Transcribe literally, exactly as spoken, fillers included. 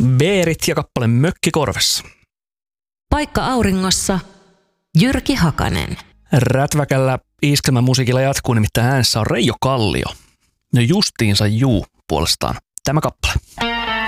Beerit ja kappale Mökki korvessa. Paikka auringossa, Jyrki Hakanen. Rätväkällä iskelmämusiikilla jatkuu, nimittäin äänessä on Reijo Kallio. No justiinsa juu puolestaan tämä kappale.